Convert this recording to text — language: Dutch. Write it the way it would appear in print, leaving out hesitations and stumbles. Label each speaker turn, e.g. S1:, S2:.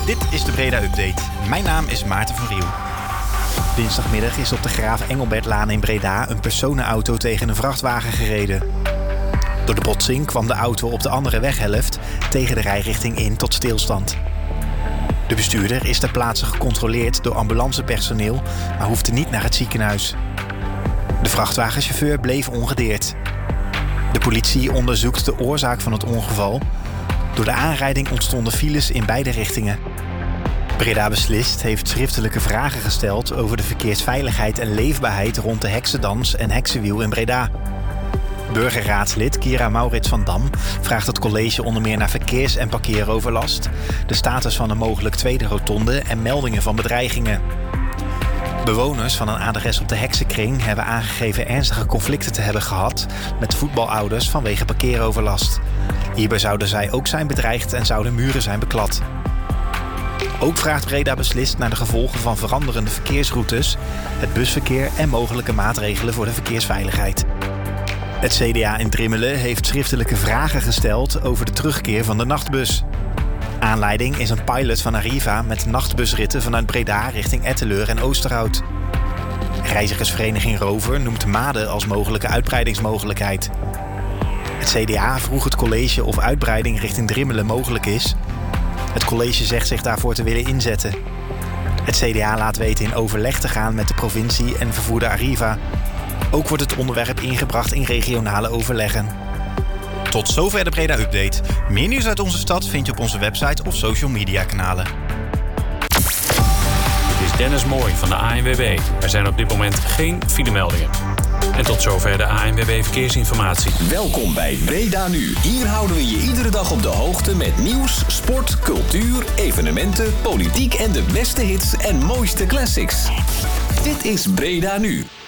S1: Dit is de Breda Update. Mijn naam is Maarten van Riel. Dinsdagmiddag is op de Graaf Engelbertlaan in Breda een personenauto tegen een vrachtwagen gereden. Door de botsing kwam de auto op de andere weghelft tegen de rijrichting in tot stilstand. De bestuurder is ter plaatse gecontroleerd door ambulancepersoneel, maar hoefde niet naar het ziekenhuis. De vrachtwagenchauffeur bleef ongedeerd. De politie onderzoekt de oorzaak van het ongeval. Door de aanrijding ontstonden files in beide richtingen. Breda Beslist heeft schriftelijke vragen gesteld over de verkeersveiligheid en leefbaarheid rond de Heksendans en Heksenwiel in Breda. Burgerraadslid Kira Maurits van Dam vraagt het college onder meer naar verkeers- en parkeeroverlast, de status van een mogelijk tweede rotonde en meldingen van bedreigingen. Bewoners van een adres op de Heksenkring hebben aangegeven ernstige conflicten te hebben gehad met voetbalouders vanwege parkeeroverlast. Hierbij zouden zij ook zijn bedreigd en zouden muren zijn beklad. Ook vraagt Breda Beslist naar de gevolgen van veranderende verkeersroutes, het busverkeer en mogelijke maatregelen voor de verkeersveiligheid. Het CDA in Drimmelen heeft schriftelijke vragen gesteld over de terugkeer van de nachtbus. Aanleiding is een pilot van Arriva met nachtbusritten vanuit Breda richting Etteleur en Oosterhout. Reizigersvereniging Rover noemt Maden als mogelijke uitbreidingsmogelijkheid. Het CDA vroeg het college of uitbreiding richting Drimmelen mogelijk is. Het college zegt zich daarvoor te willen inzetten. Het CDA laat weten in overleg te gaan met de provincie en vervoerder Arriva. Ook wordt het onderwerp ingebracht in regionale overleggen. Tot zover de Breda Update. Meer nieuws uit onze stad vind je op onze website of social media kanalen.
S2: Dit is Dennis Mooi van de ANWB. Er zijn op dit moment geen filemeldingen. En tot zover de ANWB Verkeersinformatie.
S3: Welkom bij Breda Nu. Hier houden we je iedere dag op de hoogte met nieuws, sport, cultuur, evenementen, politiek en de beste hits en mooiste classics. Dit is Breda Nu.